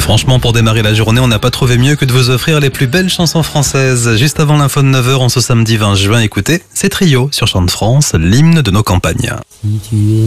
Franchement, pour démarrer la journée, on n'a pas trouvé mieux que de vous offrir les plus belles chansons françaises. Juste avant l'info de 9h en ce samedi 20 juin, écoutez, c'est Trio sur Chant de France, l'hymne de nos campagnes. Si tu es